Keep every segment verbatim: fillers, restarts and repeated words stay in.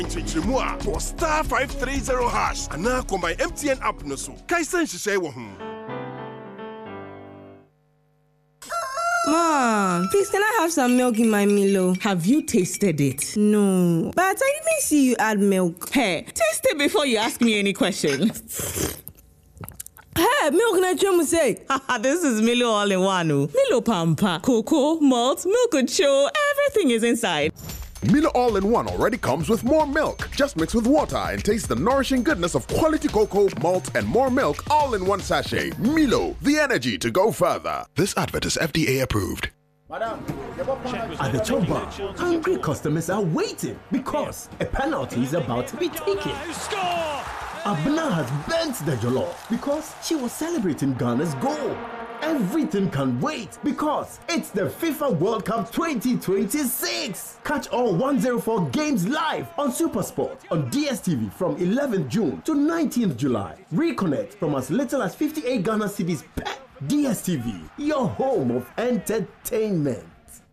Chichimua for star five three zero hash. Ana combine M T N app no so. Kaisan shishay wo hu. Mom, please can I have some milk in my Milo? Have you tasted it? No, but I didn't see you add milk. Hey, taste it before you ask me any questions. Hey, milk na chemu say. This is Milo all in one. Milo Pampa, cocoa, malt, milk and show, everything is inside. Milo All-in-One already comes with more milk. Just mix with water and taste the nourishing goodness of quality cocoa, malt, and more milk all in one sachet. Milo, the energy to go further. This advert is F D A approved. At the top bar, hungry customers are waiting because a penalty is about to be taken. Abna has bent the jollof because she was celebrating Ghana's goal. Everything can wait because it's the FIFA World Cup twenty twenty-six. Catch all one oh four games live on SuperSport on D S T V from eleventh June to nineteenth July. Reconnect from as little as fifty-eight Ghana cedis per. D S T V, your home of entertainment.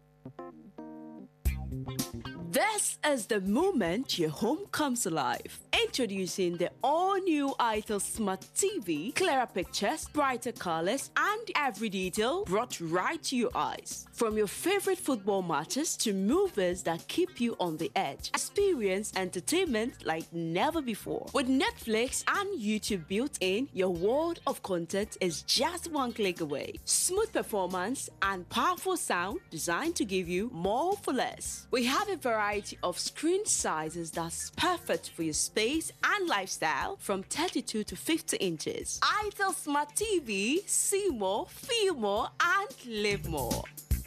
This is the moment your home comes alive. Introducing the all-new Itel Smart T V. Clearer pictures, brighter colors, and every detail brought right to your eyes. From your favorite football matches to movies that keep you on the edge. Experience entertainment like never before. With Netflix and YouTube built in, your world of content is just one click away. Smooth performance and powerful sound designed to give you more for less. We have a variety of screen sizes that's perfect for your space and lifestyle from thirty-two to fifty inches. Itel Smart T V, see more, feel more, and live more.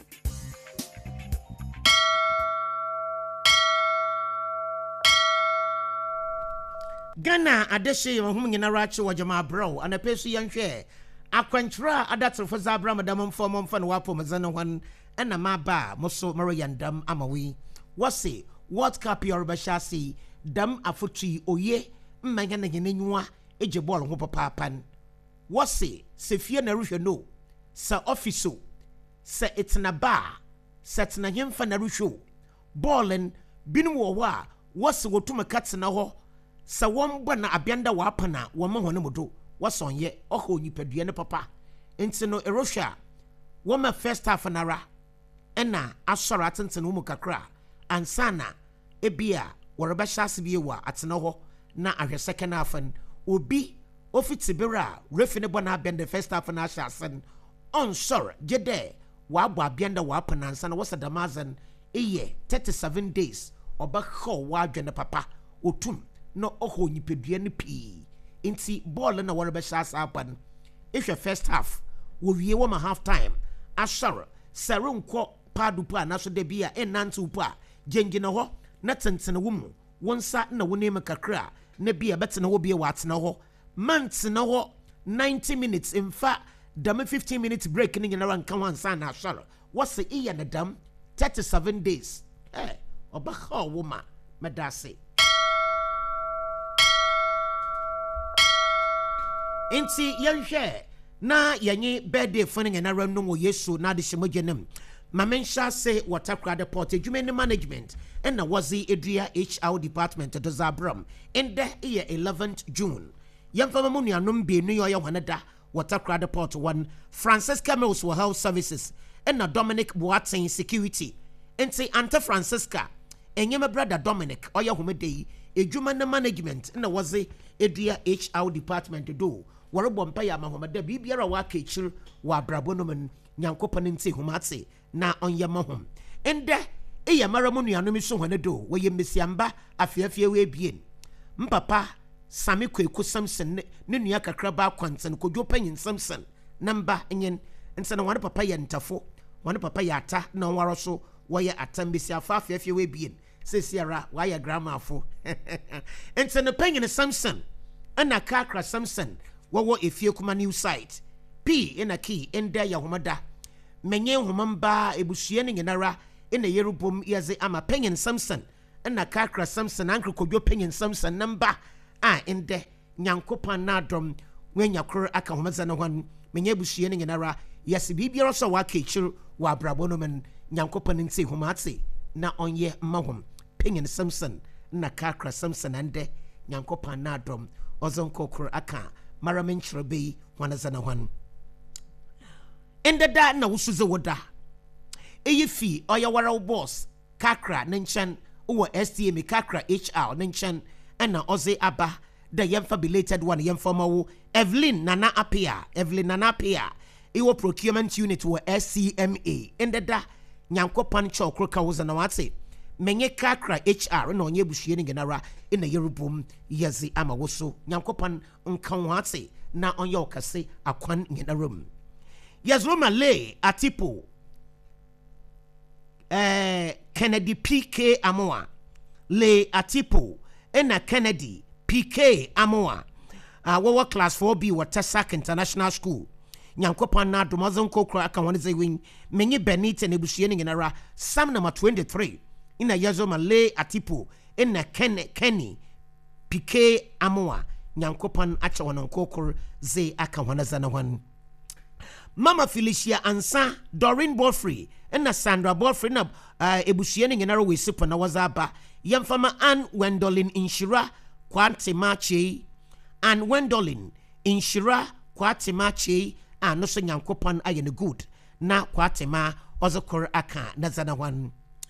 Ghana adeshe hum nyina rache wajama bro anapesu yanhwe akwantra adato for zabra madam mfom mfa no wapo mazana hwan ena maba moso mariyandam amawi wase what cup yoruba shasi dam afutri oye mmanya na nyenwa eje ball ho papapan wase se fie na ruhwe no sa office sa itna ba setna hemfa na ruhwe ballen binu wo wa wase wotuma katsena ho sa womba na abianda wa apana wo ma hono modo wasonye oho nyipadua ne papa enti no erosha wo ma first half nara ena asora atenten wo mu kakra ansana ebia woreba shase bie wa atena ho na ahwe second half an obi ofitibera refi ne bona abianda first half na ashasen on sore gede wa abo abianda wa apana ansana wo sadamazan eye thirty-seven days oba ho wa adwene papa otum no oho nyipadua ne pi inti ball na woreba shase apan if your first half wo wie wo ma half time asore serunko padu pa na so de bia enantu pa gengina ho na tentene wo mu wonsa na wo neme kakra na bia betena wo bia watena ho mantena ho ninety minutes in fact dam fifteen minutes break ni nyina ranka wansa na asore what's the iya na dam thirty-seven days eh oba ha wo ma medase inti yanhwe na yanyi birthday fun na ram no yesu na de shimogenem mamensha say water the port adwumani management and na wazi edria H R department to zabram in the year eleventh June yamfama mu nuanom be nu yoya hwaneda water the port one Francisca Mills for health services and na Dominic Boateng security inti Anta Francisca enyema brother Dominic oya homedei adwumani management and na wazi edria H R department do warabo mpa ya mahomada bibiara wa kechir wa brabonomen nyankopane nti humate na onyama hom ende eya maramu nuanom so hwanedo wo ye mesiamba afiafia we bien mpapa Sami Kweku Samson ne nua kakra ba kwanten kodwo panyin Samson namba enyen nsana wane papa ya ntafo wane papa ya ata na onwaro so wo ye atambesi afa afiafia we bien sesiara wa ya grandma afo nsana panyin Samson ana kakra Samson wo efie kuma new site p ina key enda ya homada menye homamba ebusue ne nyenara ina yerubom yaze ama penyen Samson ina kakra Samson ankro kodwo penyen Samson namba a ende nyankopan na dom wenya kro aka homaza na hwan menye ebusue ne nyenara yase bibiara so wa kechir wa brabono men nyankopan nti homate na onye mahom penyen Samson na kakra samson ande nyankopan na adom ozonkokro aka maramen chrobe wana zana wan ende da na wusuze woda eyi fi oyawara boss kakra nenchan uwa S T M kakra H R nenchan ena oze aba the yemfa belated one yemfa mawu Evelyn Nana Apia Evelyn Nana Apia iwo procurement unit wo S C M A ende da nyankopan chokro ka wuza na wate menye kakra H R na onye bushie ni genara ina yerubum yazi ama woso nyankopan nkanwate na onye okase akwan ngenarum yazroma le atipo eh Kennedy P K Amoa le atipo ena Kennedy P K Amoa uh, wawa class four B wa Tesak International School nyankopan na domazon kokra aka wani win menye Benite ne bushie ni genara sam number twenty-three ina yazoma le atipo ena Ken Kenny P K Amoa nyankopan acha wana kokor ze aka wana zana wan Mama Felicia Ansa Doreen Bofrey ena Sandra Bofrey na uh, ebushie ni genara we sipo na wazaba yamfama Ann Wendolin Inshira kwante mache Ann Wendolin Inshira kwate mache ano so nyankopan ayene good na kwate ma ozokor aka na zana wan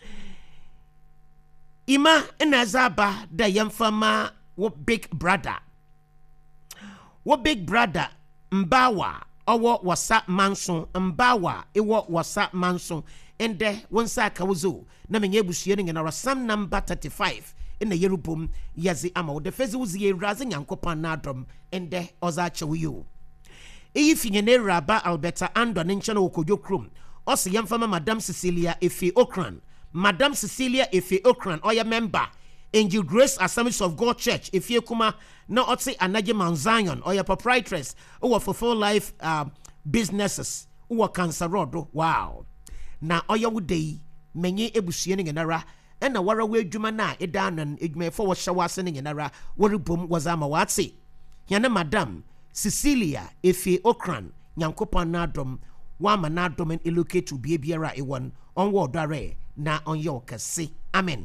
Ima ena zaba da yamfama wo big brother wo big brother Mbawa owo wasa manso Mbawa ewo wasa manso ende wonsa kawuzo na menye bushie ni na sam number thirty-five ina yerubum yazi ama de fezi wuzi yeraze nyankopan na adom ende oza chewiyo eyi finyene raba Alberta Ando ne nchana wokodwo krom osi yamfama Madam Cecilia Efe Okran Madam Cecilia Efe Okran oya member Angel Grace Assemblies of God Church Efe kuma na otse Anaje Mount Zion oya proprietress owa for full life uh, businesses owa Cancer Road wow na oya wudei menye ebusuye ne ngenara ena wara we adwuma na edanan edwuma fo wo hyawase ne ngenara woribom wazama watse yana Madam Cecilia Efe Okran nyankopan na adom wa ma na adom en elocate bia biara ewon onwo dare na onyo kase amen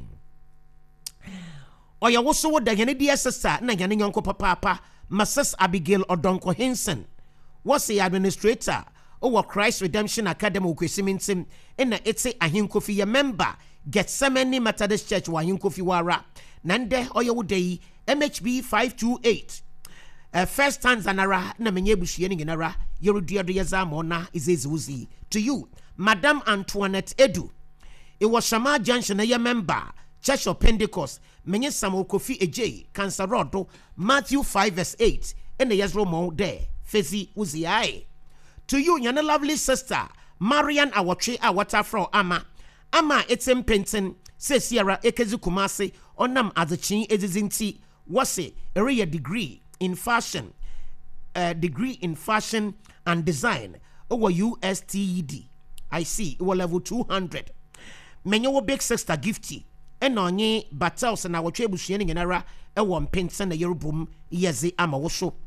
oya woso wo da yene dia sesa na yene nyonko papa Masses Abigail Odonko Hinson was the administrator over Christ Redemption Academy kwesimintim ena etse ahinkofi ya member Gethsemane Methodist Church wa ahinkofi wara nande oya wo dei M H B five two eight uh, first Tanzanara na menye bushie ni nara yerudua do yazamo na izezuzi to you Madam Antoinette Edu it was Shama Junction a member Church of Pentecost menye Samuel Kofi Ejay Cancer Road Matthew five verse eight and the Yezro mo there Fezi Uziai to you your lovely sister Marian Awatri Awata from Ama Ama etem penten se Sierra Ekezi Kumase onam azachi ezizinti wase area degree in fashion uh, degree in fashion and design over U S T E D I see it will level two hundred menye wo big sister gifty ena onye batels na wotwe ebusuye ngenara e wo mpensen na yerubum yezi ama wo so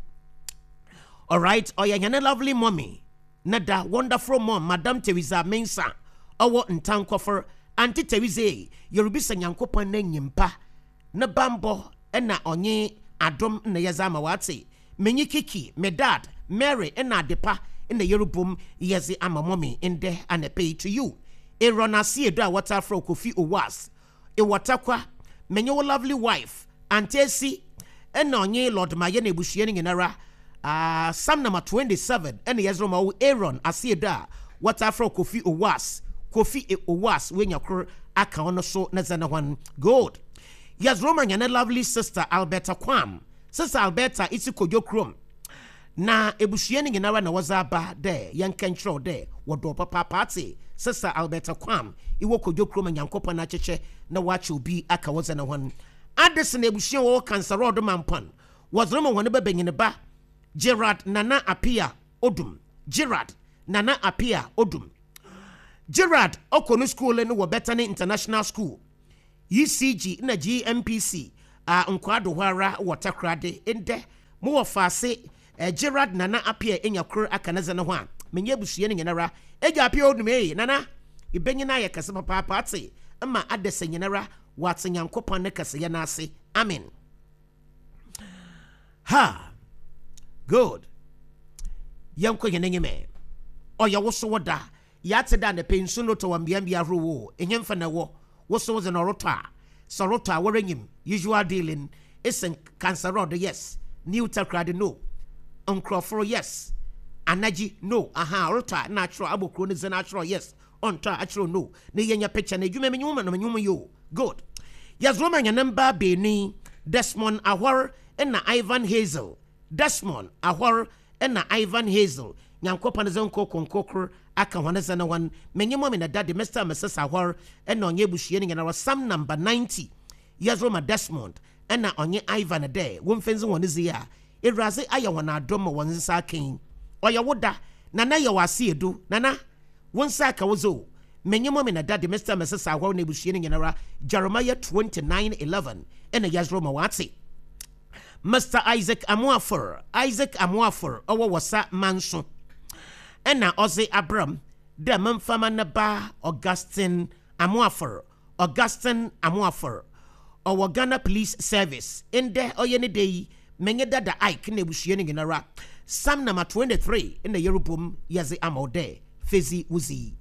alright oya nyane lovely mommy nada wonderful mom Madam Teresa Mensa owo ntankofor Auntie Teresa yerubisa nyankopon na nyimpa na bambo ena onye adom na yezi ama wate menye kiki me dad Mary ena depa ena yerubum yezi ama mommy inde anepe to you Erona Siedo a water fro Kofi Owas e watakwa menye wo lovely wife Antesi ena onye Lord Maye na ebusuye ni ngenara uh, Psalm number twenty-seven ena yezroma wo Aaron Asiedo a water fro Kofi Owas Kofi e Owas we nyakro aka ono so na zana wan good yezroma nyane lovely sister Alberta Kwam sister Alberta iti kodwo krom na ebusuye ni ngenara na wazaba de yankenchro de wodo papa party sister Alberta Kwam iwo kodwo krom nyankopa na cheche na wache obi aka woza na hon Addison ebusuye wo Cancer Road mampan wazroma wone be benyine ba Gerard Nana Apia Odum Gerard Nana Apia Odum Gerard Okono School no wo Bethany International School E C G na G M P C a uh, nkwado hwara wotakrade ende mo wo fase uh, Gerard Nana Apia enyakro aka na zana ho a menye busuye ne nyenara eja Apia Odum e nana ibenyina ye kase papa ate ama Addison nyenara wate nyankopɔn ne kɛseyɛ no ase. Amen. Ha. Good. Yanko yenenge oya woso woda yate da ne pensu no to wambia bia hrowo enyemfa na wo woso ze no rota so rota woranyim usual dealing isen cancer rod yes new takrade no oncroforo yes anaji no aha rota natural abokro ne ze natural yes onta actual no ne yenya picture na adwuma menyuma na menyuma yo. Good. Yes Roman yanamba beni Desmond Awar na Ivan Hazel. Desmond Awar na Ivan Hazel nyankopa ne zonko konkokor aka hwane sana wan menyemo me na dade Mister Missus Awar na onye bushie ne na Sam number ninety years Roma Desmond na onye Ivan de womfenzi woni zia ewraze aya wona adom won nsa ken oya woda na na ye wase edu nana wonsa ka wozo menyemo me na dade Mister Missus Awar na bushie ne na Jeremiah twenty-nine eleven na years Roma wate Mister Isaac Amuafor, Isaac Amuafor, owo wasa manso. Ena oze Abram, de memfama na ba Augustine Amuafor, Augustine Amuafor, owo Ghana Police Service. Inde oyene dei menye dada Ike ne bushie ne nara. Psalm number twenty-three in the Yerubum yaze amode fezi uzi.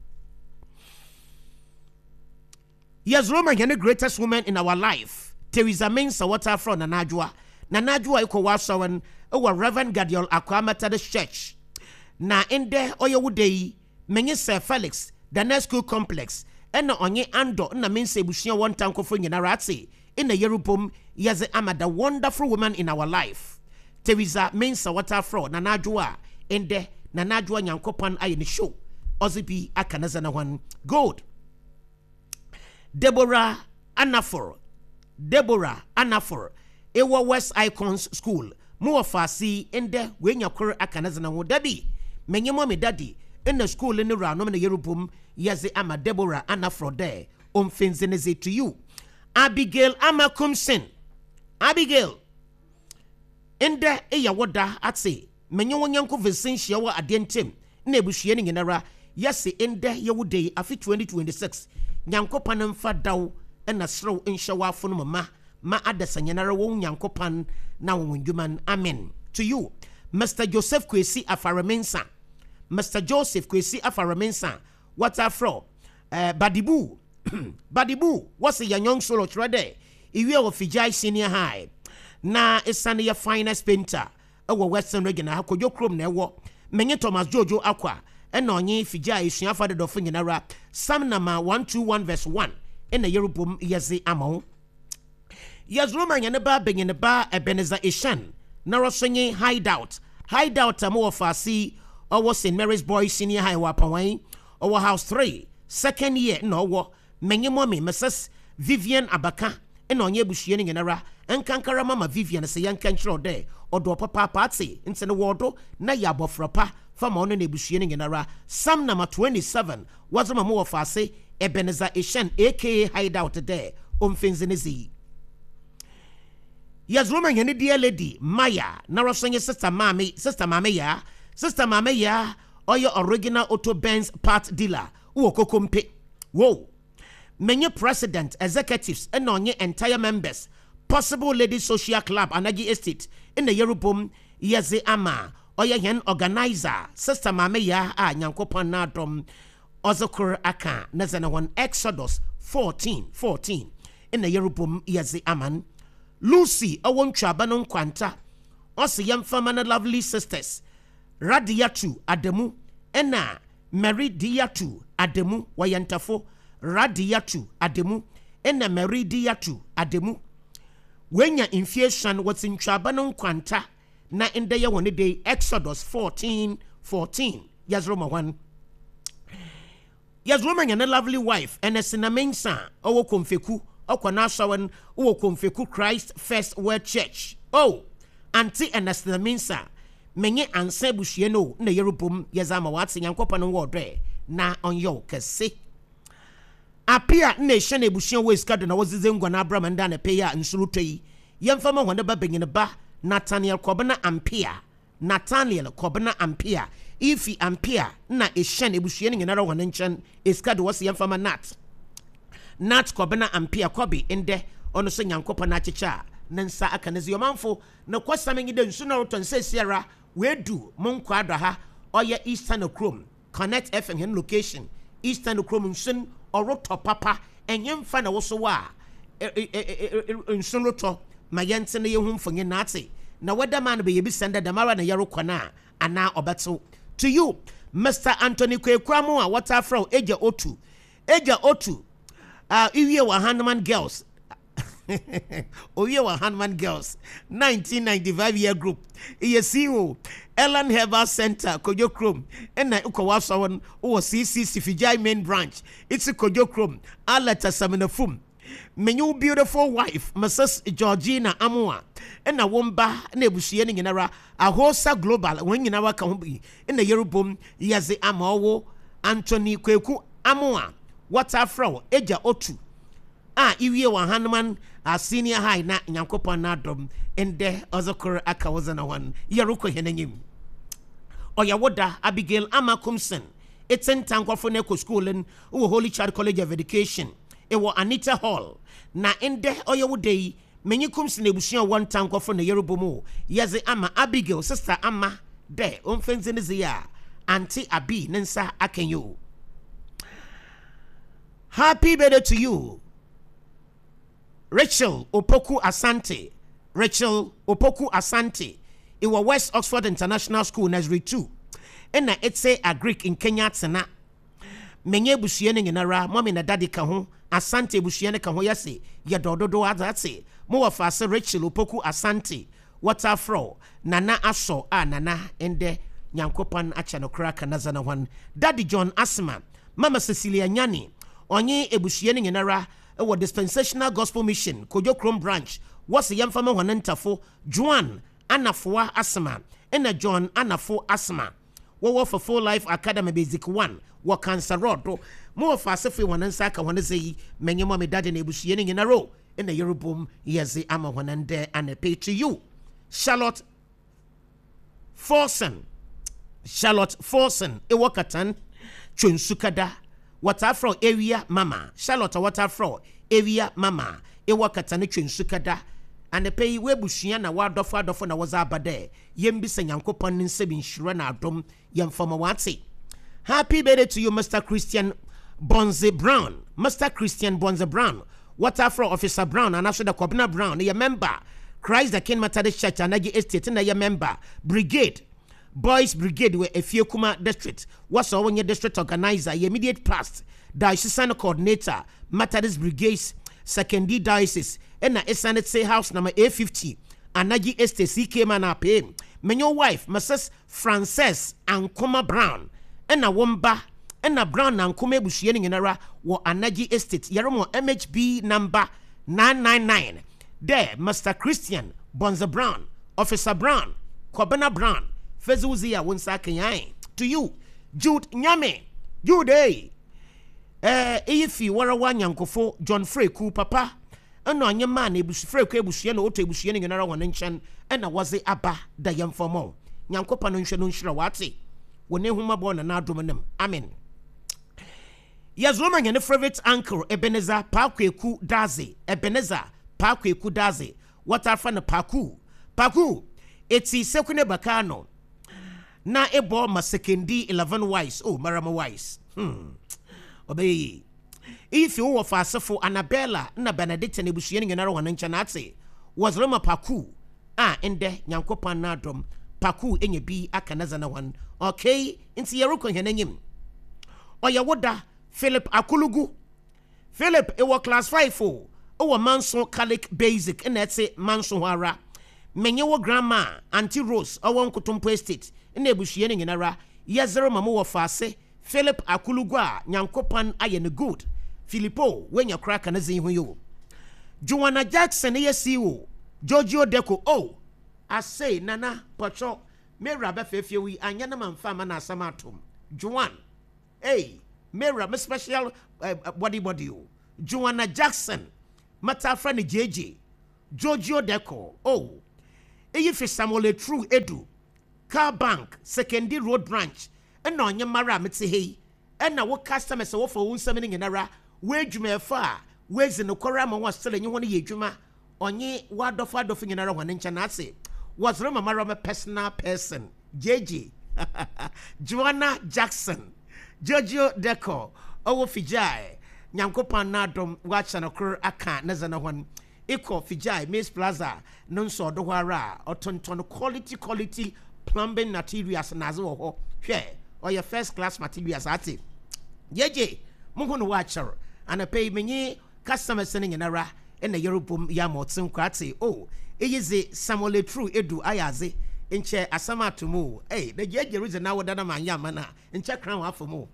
Yes, Roma the greatest woman in our life. Teresa Mensah Waterfront and Najwa. Na najua iko wasawan owa Reverend Gadiel Akwa Methodist Church. Na inde oye wudei menye Sir Felix Dana School Complex ena onye ando na mense bushia one tanko fo nyina rati in the Yerubum yaze ama the wonderful woman in our life. Teresa Mensah Waterfront na najua inde na najua nyankopan aye ni show ozibi akanaza na wan. Good. Deborah Anafor Deborah Anafor Ewa West Icons School mo fasi ende wenya kor akanaza na dabi menyemo me daddy in the school in the round no me Yerubum yaze ama Deborah Anafrode omfenzeneze to you. Abigail Amakumsen Abigail ende eya woda atse menyo wonyanko vesenhia wa adentem na ebuhie ne nyenara yase ende yewude afi twenty twenty-six nyankopa mfa daw na srew nhyewa afo no mama ma adasanyanara wo nyankopan na wonjuman. Amen to you. Mister Joseph Kwesi Afaramensa Mister Joseph Kwesi Afaramensa what afro uh, Badibu Badibu what's a young solo trade iwe of Fijai Senior High na esane ya finest painter ewo Western region akojo krom na ewo menye Thomas Jojo Akwa ena onye Fijai suafa de dofo nyinara Psalm number one twenty-one verse one in the Yerubum yaze amon. Yes, Roman yaneba benyeneba Ebenezer Ishan narosonye hideout hideout amo ofasi owo Saint Mary's Boys Senior High wapawan owo house three second year no wo menye mommy Missus Vivian Abaka ena onye bushie ne nyenara enkankara mama Vivian se yankanchro de odo papa party ntene wodo na ya bofrapa fama ono ne bushie ne nyenara. Psalm number twenty-seven wazama mo ofasi Ebenezer Ishan aka hideout there omfenzenezi. Yes, Roman yene dear lady Maya narosonye sister mami sister mami ya sister mami ya oyo original auto Benz part dealer uwo kokompe whoa menye president executives and onye entire members possible lady social club Anagi Estate in the Yerubum yaze ama oyo yen organizer sister mami ya a nyankopon na dom ozokor aka nazana one Exodus fourteen fourteen in the Yerubum yaze aman. Lucy awontwa banon kwanta ose yemfama na lovely sisters Radiatu Ademu ena Mary Diatu Ademu wayantafo Radiatu Ademu ena Mary Diatu Ademu wenya inflation watintwa banon kwanta na inde ye woni day Exodus fourteen fourteen yazroma one. Yazroma yana lovely wife ena Sinamensa owo komfeku okwana shawan uwo komfeku Christ First World Church. Oh, Auntie Ernestine Minsa menye ansa buhie no na Yerubum yazama watse yankopa no wodre na onyo kese. Apia na ehye na buhie wo iskado na wozize ngwa na Abraham nda na peya nsurutoi yemfama hwanda ba benyine ba Nathaniel Kobana Ampia Nathaniel Kobana Ampia ifi Ampia na ehye na buhie nyinara wona nchen iskado wose yemfama Nat Nat Kobena Ampia Kobi inde ono so nyankopa na chicha nensa aka ne ziomanfo na kwasame ngide nsu na roton se Sierra we du monko adwa ha oye Eastern Okrom Connect F M hen location Eastern Okrom nsun oroto papa enyemfa na wo so wa nsun roto mayente ne yehu mfonye na ate na weda man be yebi senda damara na yero kwana ana obeto to you Mister Anthony Kwekwamu a water from Eja Otu Eja Otu uh Iwie wa Handman Girls Oye wa Handman Girls nineteen ninety-five year group iye C E O Ellen Herbal Center Kojo Chrome ena ukowa sawon o C C C Fijai main branch it's Kojo Chrome alata saminafum menyu beautiful wife Missus Georgina Amua ena womba na ebusuye ni nyinara Ahosa Global wen nyinara ka ho bi ena yerubom yaze amawo Anthony Kweku Amua water flow Eja Otu ah Iwie wa Handman a senior high na nyankopon na dom ende ozokor aka wozana wan yeruko henanyim oya woda Abigail Amakumsen eten tankwafo na ko schoolin wo Holy Child College of Education e wo Anita Hall na ende oya wodai menyikumsen ebusuan won tankwafo na yerubomu yeze ama Abigail sister ama de onfenze ne zia Auntie Abi nensa akenyo. Happy birthday to you Rachel Opoku Asante. Rachel Opoku Asante. It was West Oxford International School, Nursery two. And it's a Greek in Kenya Tsena. Menye busiene nginara, mommy na daddy kaho, Asante busiene kaho yase, ya dodo do adate. Mo wafase Rachel Opoku Asante. Water fro, nana aso, ah nana, ende, nyankopan achanokra kanazana wan. Daddy John Asma, Mama Cecilia Nyani, onye ebusiene nginara, our dispensational gospel mission Kojo Chrome branch was a young farmer wanentafo Joan Anafua Asma and a John Anafo Asma. What were for Full Life Academy Basic One? What cancer road? More fast if we want to say, I want to say, many mommy daddy nebusianing in a row in the Eurobom, yes, the ama one and there and a pay to you. Charlotte Forsen, Charlotte Forsen, a wakatan, Chunsukada. Water from area mama Charlotte water from area mama e wakata ne twensukada and pay we bushia na wadofo adofo na waza abade yem bi sanyankopon ne nsebi nhiro na adom yem fama wate. Happy birthday to you Mister Christian Bonze Brown. Mister Christian Bonze Brown water from Officer Brown and after the Kobina Brown a member Christ the King Methodist Church Anaji Estate na a member Brigade Boys Brigade we Efiokuma District was our district organizer immediate past diocesan coordinator Methodist Brigades secondary diocese and na Senate say house number A fifty Anaji Estate C K man pay menyo wife Missus Frances Ankoma Brown and na womba and na Brown and Ankoma ebusuye ni nara wo Anaji Estate yeromo M H B number nine nine nine there Mister Christian Bonza Brown Officer Brown Kobena Brown Fezuzia wonsa kenyan to you Jude Nyame Jude eh eh ifi warawa nyankofo John Freku papa eno anye man ebusu Freku ebusuye na oto ebusuye ni nara won nchen ena waze aba da yemfomo nyankopa no nhwe no nhira wate wone huma bo na nadom nem amen. Yes Roman your favorite uncle Ebenezer Pakweku Daze Ebenezer Pakweku Daze what are fan Paku Paku eti sekune bakano na ebo ma sekendi eleven wise oh marama wise hmm obey if you were fasefo Annabella na Benedict na ebusuye ngenara wan nchanate was Roma Paku ah ende nyankopan na dom Paku enye bi akanaza na wan okay nti yeroko henanyim oya woda Philip Akulugu Philip e was class five oh o Manson Catholic Basic and that's it Manson Hara menye wo grandma Auntie Rose o won Kotompo Estate na ebusuye ni nara yezero mamo wo fase Philip Akulugu a nyankopan aye ne good Philippo wenya kraka na zin hu yo Joanna Jackson ye C E O Giorgio Deco oh I say nana pocho me rabe fefie wi anya na manfa ma na asamatom Joan hey Mera me special uh, body body you Joanna Jackson mata friend J J Giorgio Deco oh eyi fi Samuel True Edu Car Bank Secondary Road Branch ena onye mara mete hei ena wo customers wo for unsem ni nara we dwuma fa ways no kora ma wa sele nyi ho ne yedwuma onye wadofo adofo nyinara ho ne ncha na ase was Roma Marama personal person J J Joanna Jackson Jojo Deco Owo Fijai Nyankopan Nadom Wacha no kro aka na zana hon Iko Fijai Miss Plaza Nonso do hwara otonton quality quality plumbing materials na zo ho hwe or your first class materials ate J mo ho no wacha ana pay menyi customer sending nyinara in the Europum Yamotin Kwati. Oh, it is a Samuel True Edu Ayaze in chair Asama to move. Hey, the Jeju is now done man Yamana in check crown for more.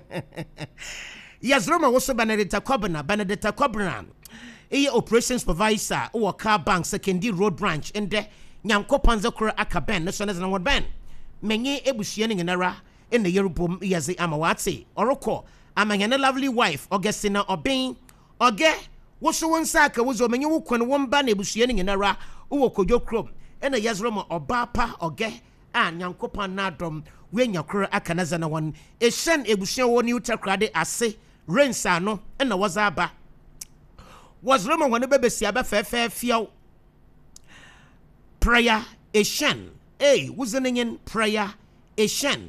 Yes, Roma was Benedetta Cobana, Benedetta Cobran, a operations supervisor or car bank second road branch in the Yanko Panzakura Akaben, the son as an one ben. Many Ebushianing in era in the Europum Yazi Amawati, Oroko, among a lovely wife, Augustina Obin, Oge. Woso won saka wozo menye wo kwan wo mba na ebusua ni nyinara wo kodwo krom ena yezroma obapa oge a nyankopan na dom we nyakoro aka na zana won ehyen ebusua wo ni utakrade ase rensa no ena woza aba wozroma won bebesia ba fefe fiaw prayer ehyen eh wozenenyen prayer ehyen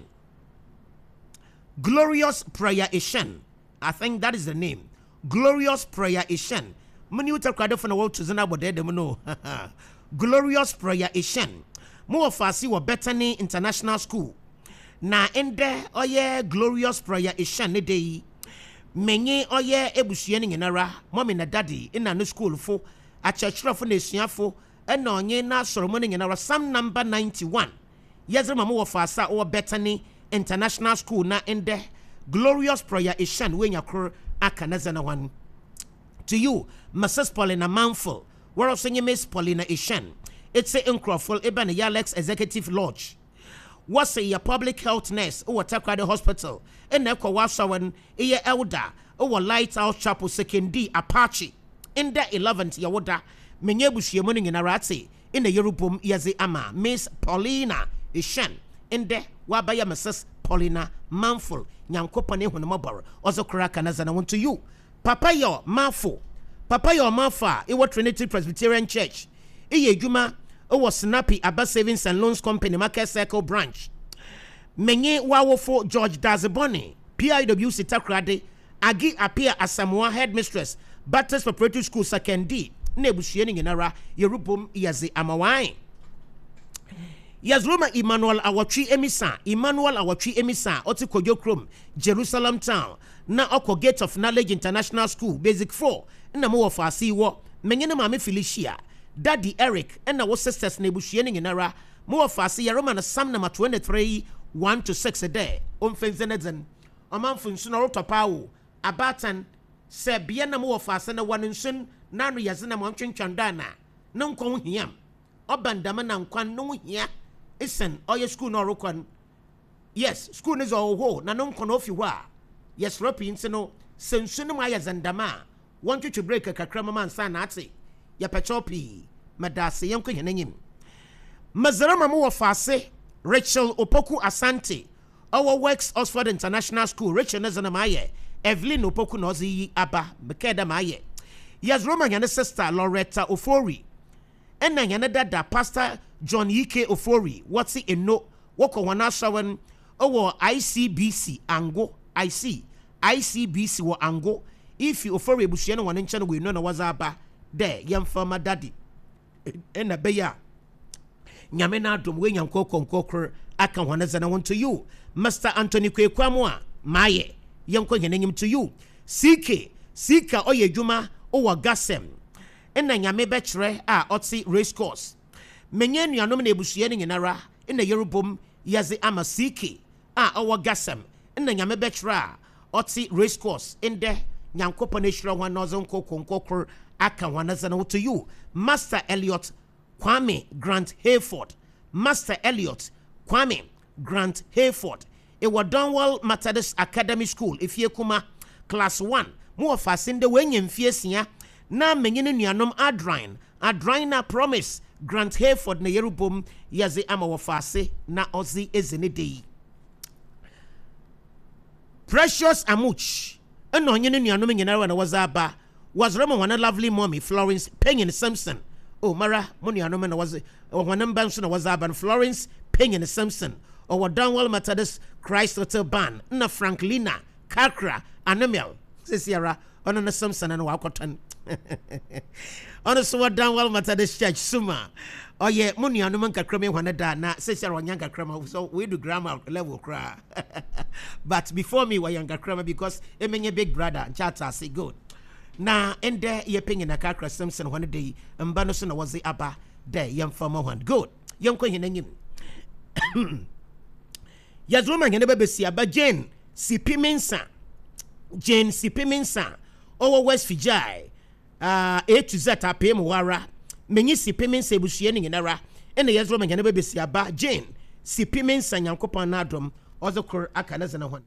glorious prayer ehyen. I think that is the name. Glorious Prayer Ishen. Many uta kwade for the world to zana bode dem no. Glorious Prayer Ishen. Mo ofasi wo Bethany International School. Na ende oye Glorious Prayer Ishen ne dey. Menye oye ebusua ni nyinara. Mommy na daddy in na school fo. Achachira fo na esuafo. Ena onye na soromo ni nyinara Psalm number ninety-one. Yezre mo ofasa wo Bethany International School na ende Glorious Prayer Ishen we nyakro akanazana one. To you, Missus Paulina Manful, where of singing Miss Paulina Ishen. It's a incroful Ibn Yalex Executive Lodge. Was a public health nurse or Takrade Hospital, and Neko Wasawan, a elder, or Lighthouse Chapel Second D Apache. In the eleventh Yawoda, Menyebushi morning in Arati, in the Europum Yazi Ama, Miss Paulina Ishen, in the Wabaya Missus Paulina Manful. Nyankopane hu no mobor ozo kraka na zana want to you papa yo mafo papa yo mafa e wo Trinity Presbyterian Church e ye adwuma e wo Snappy Aba Savings and Loans Company Market Circle branch menye wawofo George Dazeboni P I W C Takrade agi appear Asamoah headmistress Baptist Preparatory School second D na ebusua ni nyinara yerubom yazi amawai. Yazroma Emmanuel Awatri Emisa, Emmanuel Awatri Emisa, Oti Kodjo Krom, Jerusalem Town, na Oko Gate of Knowledge International School, Basic four, na mo of Asiwo, Menyene Mame Felicia, Daddy Eric, and na wo sisters Nebushianing in era, mo of Asi, Roman Sam number twenty-three, one to six a day, Umfenzenezen, a man from Sunoro Tapau, Abatan, Sebiana mo of Asana one in Sun, Nari Yazana Monchin Chandana, non con him, Obandamana Kwan no here. Listen, all your school no rokwan. Yes, school is all ho. Na non kono fi wa. Yes, ropi inseno. Sensunu ma ya zandama. Want you to break a kakrama man san ati. Ya pechopi. Madase yanko yenenyim. Mazarama mo wafase. Rachel Opoku Asante. Our works Oxford International School. Rachel nezana maye. Evelyn Opoku nozi aba. Bekeda maye. Yes, Roman yana sister Loretta Ofori. Ena yana dada Pastor John Yike Ofori, what's it in no? Woko wana shawan owo I C B C ango I C I C B C wo ango. If you Ofori bushiano wan nchano we no na wazaba there yam farmer daddy ena beya nyame na dom we nyanko konkokor aka wana zana want to you Master Anthony Kwekwamwa maye yanko yenenyim to you C K Sika oye juma owa gasem ena nyame bechre a otsi race course. Menye nuanom na ebusua ni nyinara ina yerubom yazi amasiki a awa gasam ina nyame betra oti race course inde nyankopo na hira hwan nozon kokonkokor aka hwanaza na to you Master Elliot Kwame Grant Hayford Master Elliot Kwame Grant Hayford e wa Donwell Methodist Academy School ifie kuma class one mo ofasinde wenye mfie sia na menye nuanom Adrine Adrine na promise Grant Hayford na yerubom yazi ama wafase na ozi ezene dei. Precious Amuch eno onye ne nuanom nyinara na wazaba was Remo one lovely mommy Florence Penyon Simpson. Oh Mara money anomena was one benson was Aban Florence Penyon Simpson or what Downwell Methodist Christ Hotel Ban na Franklina Kakra Anemel Sierra on the Simpson and Wakotan. On a sword Downwell Methodist Church Suma. Oh yeah, money anomanka creme when a na sister or younger crema, so we do grammar level cry. But before me were younger crema because it mean a big brother and chatter say good. Na and there ye ping in a Kakra Simpson one day and Banoson was the upper there young farmer one. Good. Young queen in him. Yes, woman can never be see but Jane Sipiminsa. Jane Sipiminsa. Over West Fiji. Uh, A to Z a pay Mwara. Many Sipiminsa bushianing in era. And the yes woman can never be see about Jane Sipiminsa Yankopan Nadrum. Also, cor Akanas and one.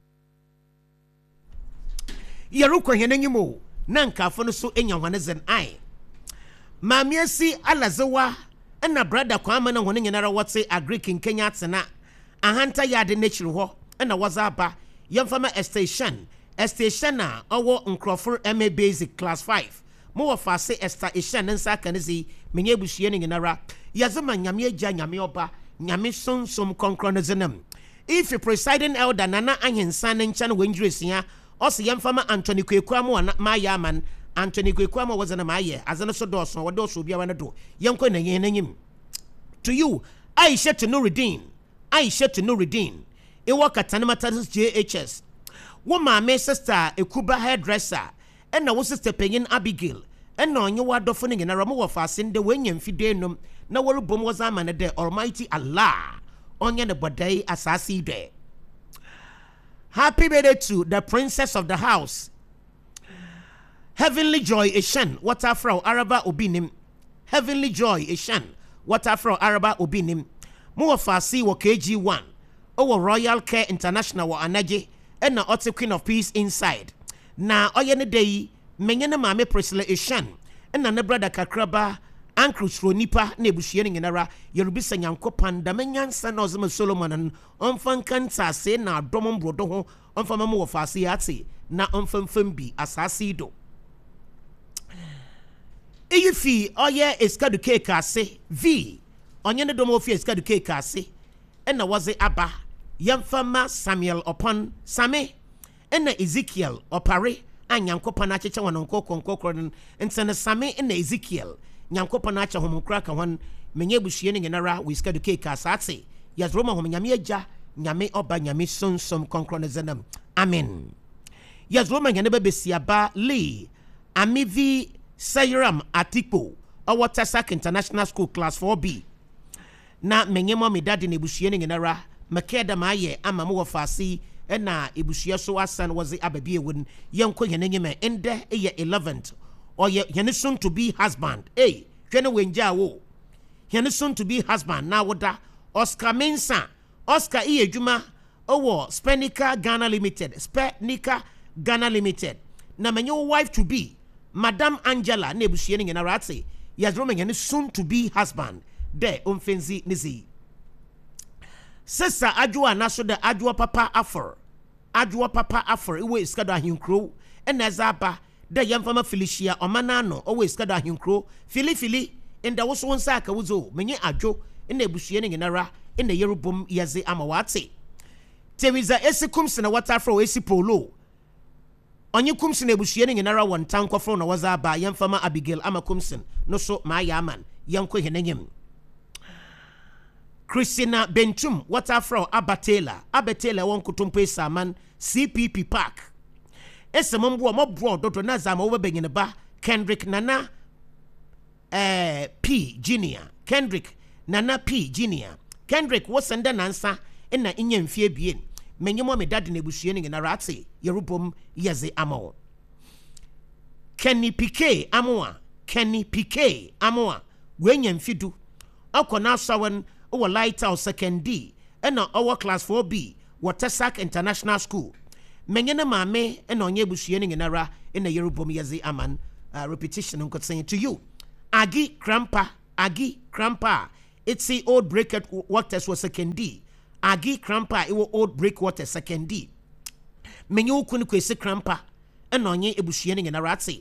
Yaruko Yenemo. Nanka fono so enya wane zen ai mamia si alazawa na brother kwama na hone nyinara wote agric in Kenya tsena ahanta yade nature ho na wazaba yemfama station station na owo nkrofo M A basic class five mo wo fa se station nsa kanezi menye buhie ne nyinara yazema nyame agya nyame oba nyame sonsom konkro zenam if you presiding elder nana ahensa ne ncha na wenjuresia Osi yamfama Anthony Kwekwamu na mayaman Anthony Kwekwamu was na maye azana so do so wodo so bia wana do yanko na yen nanyim to you Aisha to Nuruddin Aisha to Nuruddin e work at Tanamatas J H S wo ma me sister Ekuba hairdresser and na wo sister Penyin Abigail and no onye wa dofo ne na ramo wo fa asende wanyam fide num na wo bom was amane de Almighty Allah onye ne bodai asasi de. Happy birthday to the princess of the house. Heavenly Joy Ishan. What afro Araba Obinim. Heavenly Joy Ishan. What afro Araba Obinim. Muafasi wa K G one. Owo Royal Care International wa Anaje. And na Otte Queen of Peace inside. Na oyene day menyene mame Priscilla Ishan. And na ne brother Kakraba. Ankrus ro nipa na ebuhie ne nara yerubisa nyankopan da menyansa na ozema Solomon an onfan kanta se na domom brodo ho onfan mamu wofase ate na onfan fambi asase do eyifi oye eskadu cake ase v onye ne domo fi eskadu cake ase ena waze aba yamfama Samuel upon Same ena Ezekiel opare anyankopan acheche wanonko konkokro ntene Same ena Ezekiel Nyankopa na acha homo kraka wan menye buhie ne ngenara we schedule cake asate yas Roma homo nyame agya nyame oba nyame sonsom konkro ne zenam amen yas Roma ngene be besiaba Lee Amivi Sayram Atipo owo Tasak International School class four B na menye mo me dade ne buhie ne ngenara makeda maye ama mo wofase na ebuhie so asan waze ababie won yenko yenanyeme ende eye eleventh or ye soon to be husband. Hey, Jenna Wenja wo. Ye soon to be husband. Now what da Oscar Mensa. Oscar E. Juma. Oh, Spenica Ghana Limited. Spenica Ghana Limited. Na my new wife to be Madame Angela Nebushiering in Arati. Yes, Roman soon to be husband. There, umfenzi nizi. Sister Adwa Naso the Adwa Papa Affer. Adwa Papa Affer. Iwe iskada hinkro. And Nazaba. The young farmer Felicia or Manano always got a hinkro, Philly Philly, and there was one sack was oh, many ajo in the bushianing in era in the Yerubum Yaze Amawati. There is a Esicums and a water for Esi Polo. On you comes in a bushianing in era one town cofron was a by young farmer Abigail Amacumson, no so my yaman, young Quaheningim. Christina Bentum, water for Abatela, Abatela won't kutumpe saman, C P P Park. Ese mambo mobro Doctor Nazam over begging a bar Kendrick Nana eh P Junior Kendrick Nana P Junior Kendrick was send an answer in na inyen fie bien menye mo me dad ne buhie ne na rate yerubom yeze amo Kenny P K amoa Kenny P K amoa wenyen fidu akona sawen o Lighthouse second D and our class four B Watersack International School. Mengena mame and onye buhie ne nara in the Yerubom yazi aman uh, repetition unko saying to you. Agi Krampa, Agi Krampa. It's the old breakwater was second D. Agi Krampa, it was old breakwater second D. Menyu kunu kwese Krampa and onye ebuhie ne nara ate.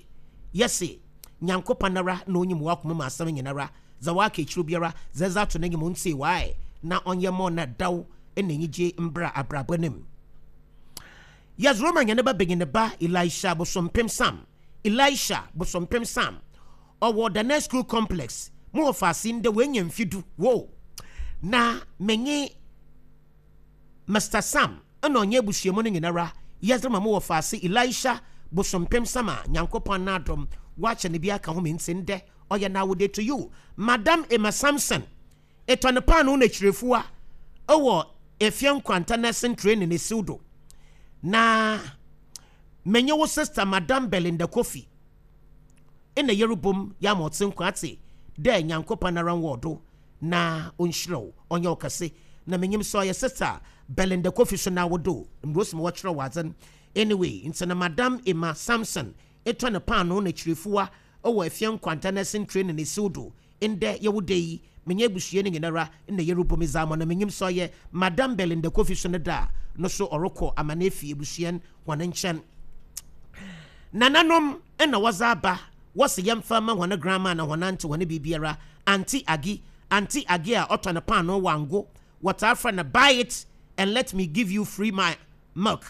yesi nyankopa nara na onyim wakoma ma asam nyinara za waka echiru biara za za to nanyim nti wae na onye mo na daw enanyije mbra abrabonem yazroma nyane ba begin ba Elisha bosompem sam Elisha bosompem sam owo the next school complex mo ofasin de wenya mfidu wo na menye Master Sam ana onye busuemo no nyinara yazroma mo ofase Elisha bosompem sama nyankopon na adom wache ne bia ka ho mentinde oye na wode to you Madam Emma Samson etone pan no chirefua owo efiam kwanta nursing training ne sildo na menye wo sister Madam Belinda Kofi ina yerubom ya motsin kwate de nyankopon na ran wodo na onhiro onye okase na menyim so ye sister Belinda Kofi so na wodo mbros mo wachiro wazen anyway insana Madam Emma Samson etone pan no na chirefua owo efiam kwanta nursing training ne sildo inde ye wodei menye busuye ne nyinara ina yerubom izamo na menyim so ye Madam Belinda Kofi so ne da no so oroko amanefi ebusuyen wanenchen nananom ena wazaba wase yemfa ma wana grandma na wana nti wana bibiara anti agi anti agi a otone pan no wango what afra na buy it and let me give you free my milk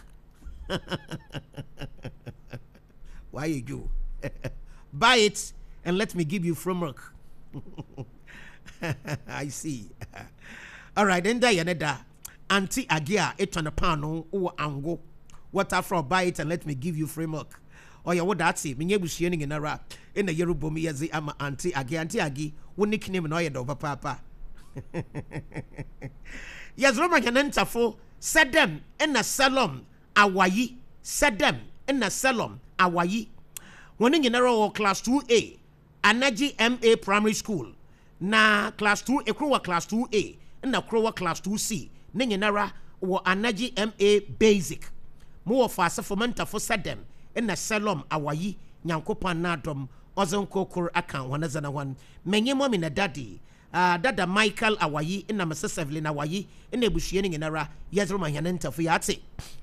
why you do buy it and let me give you free milk I see all right then da yaneda anti agi a etone pan no wo ango what afra buy it and let me give you free milk oya wo that say menye busuye ne nara ina yerubom yezi ama anti agi anti agi wo nickname na oya do papa papa yazroma kanentafo sedem ina salom awayi sedem ina salom awayi woni nyinara wo class two A Anaji M A primary school na class two ekrowa class two A na krowa class two C ne nyinara wo Anaji M A basic mo wo fa asefo mentafo sedem ina salom awayi nyankopon na adom ozonkokor aka wana zana wan menye momi na daddy uh, dada Michael awayi ina Missus Evelyn awayi ina ebusuye ne nyinara yazroma yanentafo yate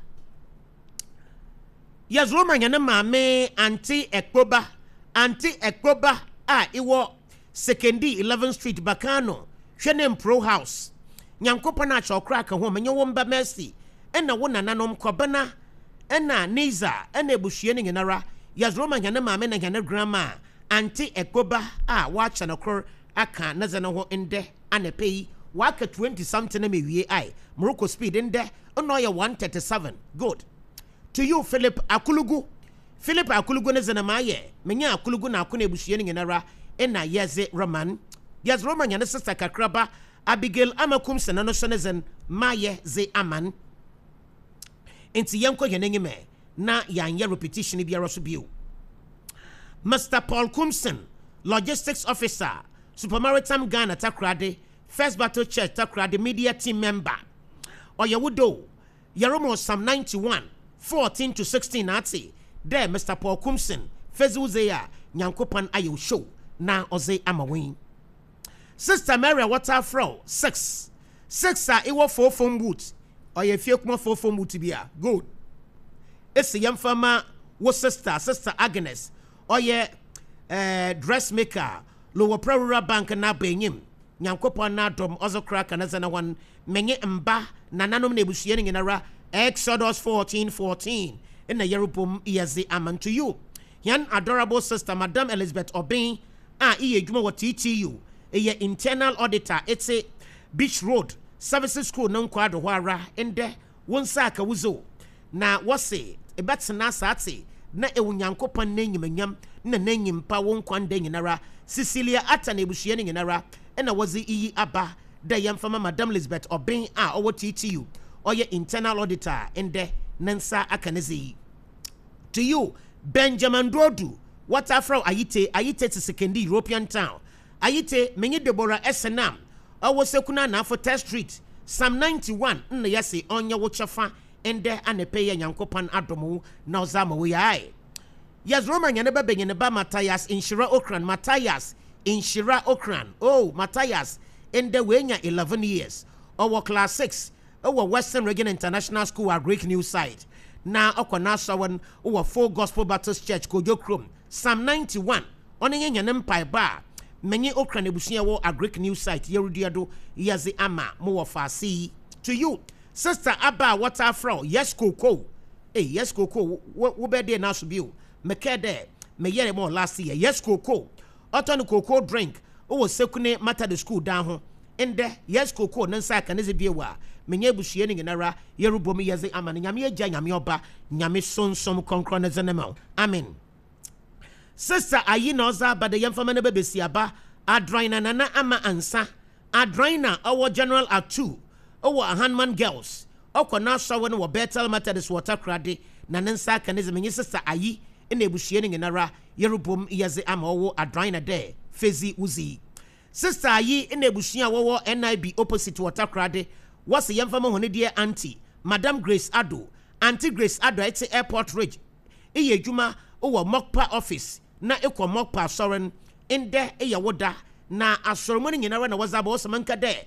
yazroma yana mame anti ekpoba anti ekpoba a iwo sekendi eleventh street Bakano hwenem pro house nyankopon na chokra aka ho menye wo mba mercy ina wo nananom kobana ena niza ena ebusuye ne nyinara yazroma yana mame na yana grandma anti ekoba a wacha na kor aka na zana ho inde anepei waka twenty something na mewie ai Morocco speed inde ono ya one thirty-seven good to you Philip Akulugu Philip Akulugu na zana maye menya Akulugu na akuna ebusuye ne nyinara ena yeze Roman yazroma yana sister kakraba Abigail Amakum sana no shonezen maye ze aman inti yanko yenengime na yanya repetition biara so bio Mister Paul Kumson logistics officer Supermaritime Ghana Takrade First Battle Church Takrade media team member oyewudo yeromo Psalm ninety-one fourteen to sixteen ati there Mister Paul Kumson fezuzeya nyankopan ayo show na oze amawin Sister Mary Waterfro six six a iwo four phone booth oye fie kuma four phone booth bia good esi yamfama wo sister sister Agnes oye eh dressmaker lower rural bank na benyim nyankopon na dom ozo crack na zana wan menye mba nananom na ebusuye nyinara Exodus fourteen fourteen in the yerubum iyeze aman to you yan adorable sister Madam Elizabeth Obin a iye dwuma wo T T U eye internal auditor it's a Beach Road Services School non kwado hwara ende wonsa aka wuzo na wose ebetsena saate na ewunyankopon na nyimanyam na nanyimpa won kwanda nyinara Cecilia Ata na ebusuye nyinara ena wazi iyi aba da yamfama Madam Elizabeth Obin a owo T T U oye internal auditor ende nansa akanezi to you Benjamin Dodu what afro ayite ayite to second European town ayite menye Deborah Esenam owo sekuna na for test street Psalm ninety-one na yase onye wo chafa ende anepe ya nyankopan adomu na ozama we ai yes Roma nyane ba benyene ba Matthias Inshira Okran Matthias Inshira Okran oh Matthias ende wenya eleven years owo class six owo Western Region International School a Greek news site na okona sawan owo Full Gospel Baptist Church Kojo Krom Psalm ninety-one ɔne yɛ nyane mpae ba menye okra na busua wo agric news site yerudiado yaze ama mo wo faasi to you sister Abba water fro yes coco eh yes coco wo be dey na so bi o meke de me yere mo last year yes coco oton coco drink o wo sekune matter the school down ho ende yes coco nansa ka ne ze bi wa menye busua ni nara yerubom yaze ama na nyame agya nyame oba nyame sonsom konkro na zenema amen. Sister Ayina Oza Bade Yamfama na bebesi aba Adraina nana ama ansa Adraina our general at two our handman girls oko na sawo ne wo Bethel Methodist water krade na nensa kanism nyi sister Ayi ene ebuhie ne nara yerubom yaze ama wo Adraina de fezi uzi sister Ayi ene ebuhie wo N I B opposite water krade was Yamfama hone dear auntie Madam Grace Ado Auntie Grace Ado at Airport Ridge iye juma our Mokpa office na ekwa Mokpa soren inde eya woda na asoromoni nyinara na wazaba osamanka de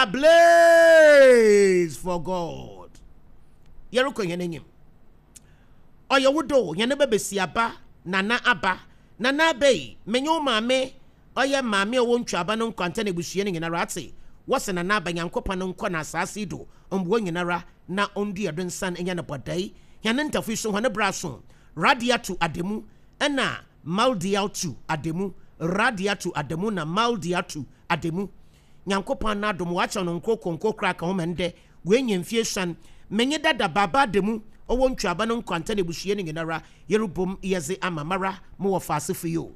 ablaze for God yeruko yenenyim oya wodo yene bebesi aba nana aba nana bei menyo maame oya maame owo ntwaba no nkwanta na buhie nyinara ate wose nana aba nyankopa no nkɔ na asase do ombo nyinara na ondu yadonsan enya na bodai yane ntafu so hone braso radiatu ademu ena maldiatu ademu radiatu ademu na maldiatu ademu nyankopan na dom wacha no nkoko nkokra ka ho mende wenye mfie san menye dada baba ademu owo ntwaba no nkwanta na buhie ne nginara yerubom yeze amamara mo wo faase fiyo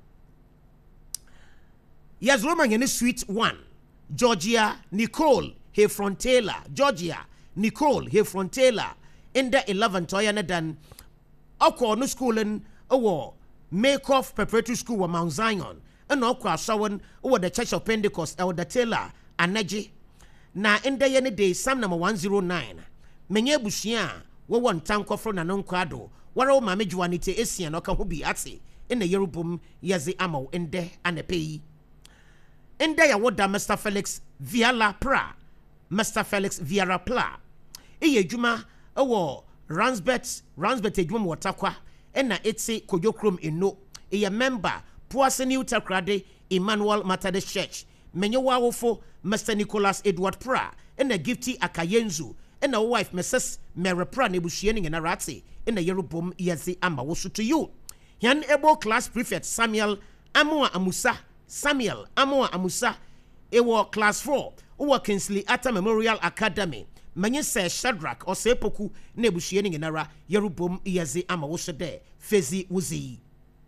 yazroma nyene sweet one Georgia Nicole he frontela Georgia Nicole he frontela in the eleven toya na dan okọ no schoolen owo make off preparatory school wa Mount Zion and okọ asawon owo the Church of Pentecost Elder Taylor Anaji na in the yene day Psalm number one oh nine menye busia wo won tanko fro na no nkwado wara ma mejuanite esian oka ho bi ate in the yerubum yaze amaw in the anepeyi in the ya woda Mister Felix Viala Pra Mister Felix Viara Pla eye juma owo Ransbet Ransbet ejum watakwa ena etsi kojokrom eno a member Poase New Takrade Emmanuel Methodist Church menye wawofo Mister Nicholas Edward Pra ena Gifty Akayenzu ena wife Missus Mary Pra ne buhie ne narate ena yerubom yezi ama wosu to you yan ebo class prefect Samuel Amoa Amusa Samuel Amoa Amusa ewo class four owo Kingsley Atta Memorial Academy manye se Shadrach or sepoku na ebuhie ne nara yerubom yeze ama wo de fezi wuzi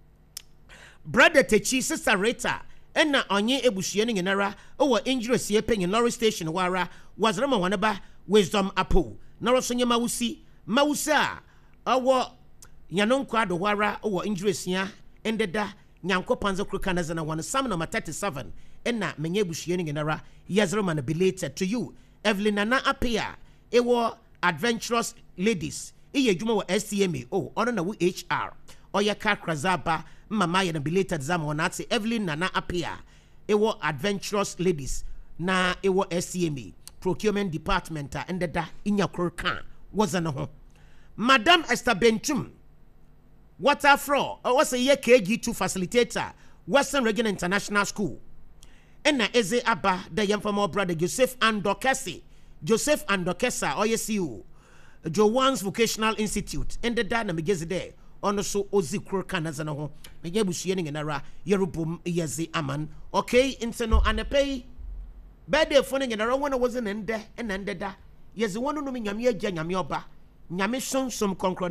brother Techi sister Rita ena onye ebuhie ne nara owo injury sie penye Lorry station wara wazrama wanaba wisdom apo na rosonye mawusi mawusa owo nyanonko ado wara owo injury sia endeda nyankopanzo krukana zana one Psalm number thirty-seven ena menye ebuhie ne nara yazrama na belated to you Evelyn Nana Apia ewo adventurous ladies iye juma wa S C M A oh ono na H R oya ka krazaba mama ya na belated zama onate Evelyn Nana Apia ewo adventurous ladies na ewo S C M A procurement department endeda inyakro kan wazana ho Madam Esther Bentum water fro o was a ye K G two facilitator Western Regional International School ena eze aba da yamfamo brother Joseph Andokesi Joseph Andokesa oyesiu Jowan's Vocational Institute ende da na megezi de ono so ozi kro kanaza na ho menye buhie ne nara yerubum yezi aman okay inteno anepei bede fo ne nara wona wozi ne nde ena nde da yezi wono no nyame agya nyame oba nyame sonsom konkro